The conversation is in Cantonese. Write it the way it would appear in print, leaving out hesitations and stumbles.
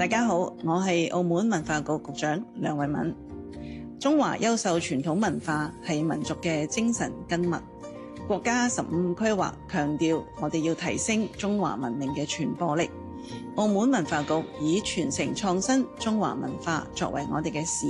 大家好，我係澳門文化局局長梁慧敏。中華優秀傳統文化係民族嘅精神根脈。國家15規劃強調，我哋要提升中華文明嘅傳播力。澳門文化局以傳承創新中華文化作為我哋嘅使